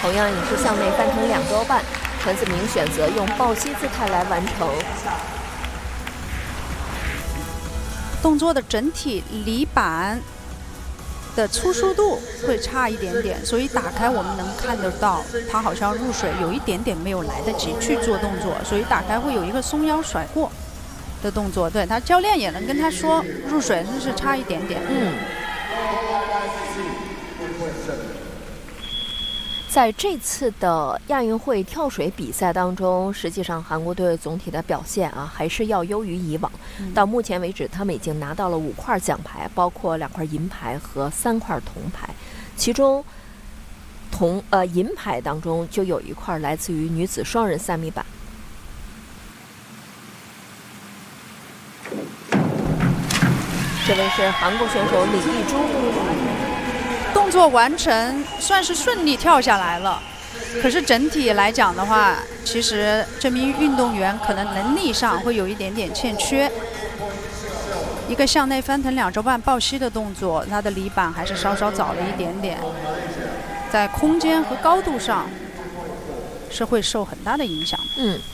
同样也是向内翻腾2周半，陈子明选择用抱膝姿态来完成。 动作的整体离板的粗疏度会差一点点，所以打开我们能看得到，他好像入水有一点点没有来得及去做动作，所以打开会有一个松腰甩过的动作。对他教练也能跟他说，入水就是差一点点。 在这次的亚运会跳水比赛当中，实际上韩国队总体的表现还是要优于以往。到目前为止，他们已经拿到了5块奖牌，包括2块银牌和3块铜牌。其中，银牌当中就有1块来自于女子双人3米板。这位是韩国选手李艺珠。 动作完成，算是顺利跳下来了。可是整体来讲的话，其实这名运动员可能能力上会有一点点欠缺。一个向内翻腾2周半抱膝的动作，他的离板还是稍稍早了一点点，在空间和高度上是会受很大的影响。